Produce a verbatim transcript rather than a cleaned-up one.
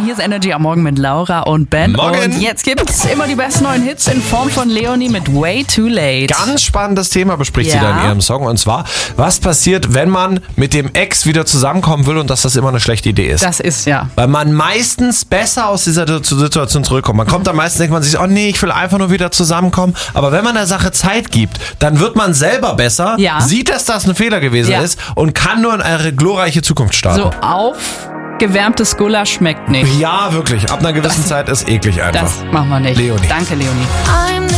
Hier ist Energy am Morgen mit Laura und Ben. Morgen. Und jetzt gibt's immer die besten neuen Hits in Form von Leonie mit Way Too Late. Ganz spannendes Thema bespricht Ja. sie da in ihrem Song. Und zwar, was passiert, wenn man mit dem Ex wieder zusammenkommen will und dass das immer eine schlechte Idee ist. Das ist ja. Weil man meistens besser aus dieser Situation zurückkommt. Man kommt am meisten, denkt man sich, oh nee, ich will einfach nur wieder zusammenkommen. Aber wenn man der Sache Zeit gibt, dann wird man selber besser, Ja. sieht, dass das ein Fehler gewesen Ja. ist und kann nur in eine glorreiche Zukunft starten. So aufgewärmtes Gulasch schmeckt nicht. Ja, wirklich. Ab einer gewissen Das- Zeit ist eklig einfach. Das machen wir nicht. Leonie. Danke, Leonie. I'm the